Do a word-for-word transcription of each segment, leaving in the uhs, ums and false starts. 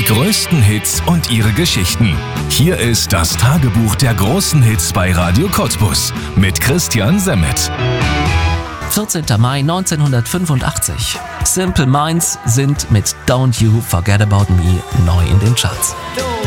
Die größten Hits und ihre Geschichten. Hier ist das Tagebuch der großen Hits bei Radio Cottbus mit Christian Semmet. vierzehnter Mai neunzehnhundertfünfundachtzig. Simple Minds sind mit Don't You Forget About Me neu in den Charts.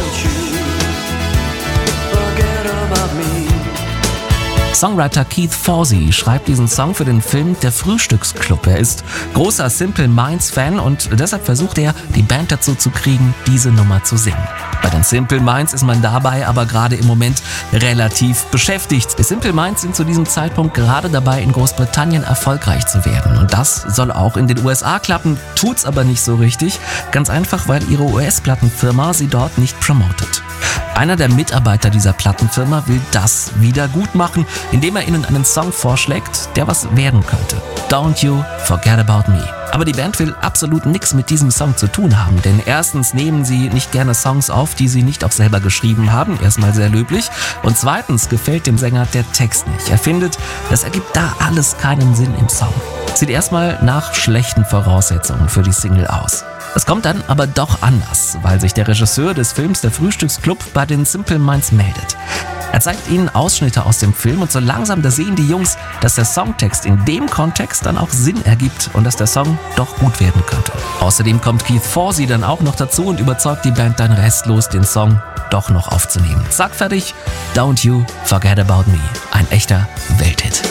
Songwriter Keith Forsey schreibt diesen Song für den Film Der Frühstücksclub. Er ist großer Simple Minds Fan und deshalb versucht er, die Band dazu zu kriegen, diese Nummer zu singen. Bei den Simple Minds ist man dabei aber gerade im Moment relativ beschäftigt. Die Simple Minds sind zu diesem Zeitpunkt gerade dabei, in Großbritannien erfolgreich zu werden. Und das soll auch in den U S A klappen, tut's aber nicht so richtig. Ganz einfach, weil ihre U S-Plattenfirma sie dort nicht promotet. Einer der Mitarbeiter dieser Plattenfirma will das wieder gut machen, indem er ihnen einen Song vorschlägt, der was werden könnte. Don't You Forget About Me. Aber die Band will absolut nichts mit diesem Song zu tun haben, denn erstens nehmen sie nicht gerne Songs auf, die sie nicht auch selber geschrieben haben, erstmal sehr löblich, und zweitens gefällt dem Sänger der Text nicht. Er findet, das ergibt da alles keinen Sinn im Song. Sieht erstmal nach schlechten Voraussetzungen für die Single aus. Es kommt dann aber doch anders, weil sich der Regisseur des Films Der Frühstücksclub bei den Simple Minds meldet. Er zeigt ihnen Ausschnitte aus dem Film und so langsam da sehen die Jungs, dass der Songtext in dem Kontext dann auch Sinn ergibt und dass der Song doch gut werden könnte. Außerdem kommt Keith Forsey dann auch noch dazu und überzeugt die Band dann restlos, den Song doch noch aufzunehmen. Zack, fertig, Don't You Forget About Me. Ein echter Welthit.